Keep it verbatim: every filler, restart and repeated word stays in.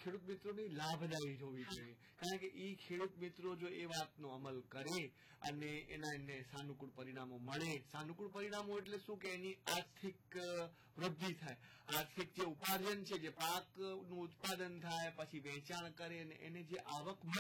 ખેડૂત મિત્રોની લાભદાયી જોવી જોઈએ, કારણ કે એ ખેડૂત મિત્રો જો એ વાતનો અમલ કરે અને એના એને સાનુકૂળ પરિણામો મળે. સાનુકૂળ પરિણામો એટલે શું કે એની આર્થિક વૃદ્ધિ થાય, આર્થિક જે ઉપાર્જન છે, જે પાકનું ઉત્પાદન થાય, પછી વેચાણ કરે અને એને જે આવક મળે